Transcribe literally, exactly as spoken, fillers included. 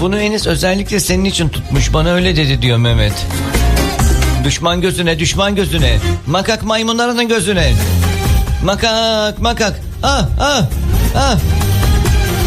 Bunu Enis özellikle senin için tutmuş, bana öyle dedi diyor Mehmet. Düşman gözüne, düşman gözüne. Makak maymunlarının gözüne. Makak makak. Ah ah ah.